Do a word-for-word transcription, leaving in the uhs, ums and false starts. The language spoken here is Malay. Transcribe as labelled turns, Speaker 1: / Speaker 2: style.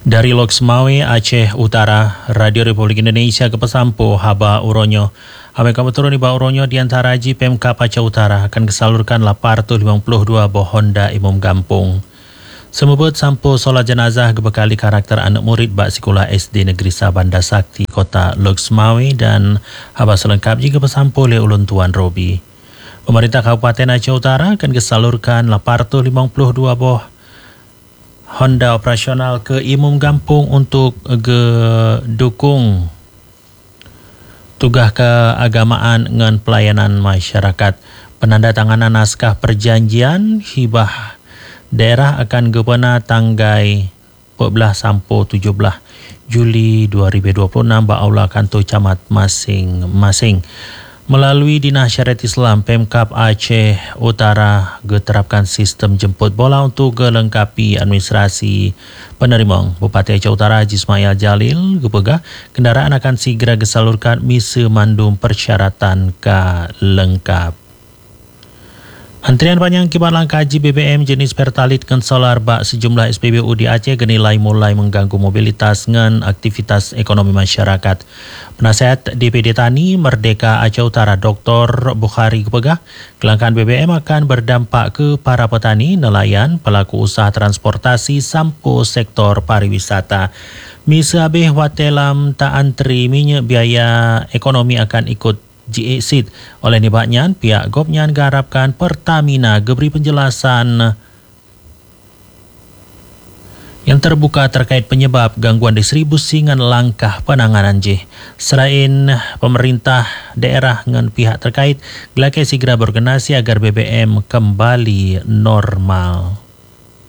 Speaker 1: Dari Lok Semawe, Aceh Utara, Radio Republik Indonesia ke Pesampo, Haba Uronyo. Haba kamu turun di Ba Uronyo di antara Haji Pemkap Aceh Utara akan kesalurkan lapan ratus lima puluh dua buah Honda Imam Gampung. Semebut sampo solat jenazah kebekali karakter anak murid Bak Sekolah S D Negeri Sabanda Sakti Kota Lok Semawe dan haba selengkap jika Pesampo oleh Ulun Tuan Robi. Pemerintah Kabupaten Aceh Utara akan kesalurkan lapan ratus lima puluh dua buah Honda operasional ke Imam Gampung untuk gedukung tugas keagamaan dengan pelayanan masyarakat. Penandatanganan naskah perjanjian hibah daerah akan gepena tanggai empat belas sampai tujuh belas Juli dua ribu dua puluh enam ba aula kantor camat masing-masing. Melalui Dinas Syariat Islam Pemkap Aceh Utara geterapkan sistem jemput bola untuk gelengkapi administrasi penerima. Bupati Aceh Utara Haji Ismail Jalil gepegah kendaraan akan segera gesalurkan misa mandum persyaratan ka lengkap. Antrian panjang kibat langkah haji B B M jenis Pertalit dan solar bak sejumlah S P B U di Aceh genilai mulai mengganggu mobilitas dengan aktivitas ekonomi masyarakat. Penasihat D P D Tani Merdeka Aceh Utara Doktor Bukhari kepegah kelangkaan B B M akan berdampak ke para petani, nelayan, pelaku usaha transportasi sampo sektor pariwisata. Misa abih watelam tak antri minyak biaya ekonomi akan ikut G A S I D. Oleh sebabnya pihak Gopnyan mengharapkan Pertamina geberi penjelasan yang terbuka terkait penyebab gangguan distribusi dengan langkah penanganan J. Selain pemerintah daerah dengan pihak terkait, gelakai segera berorganisasi agar B B M kembali normal.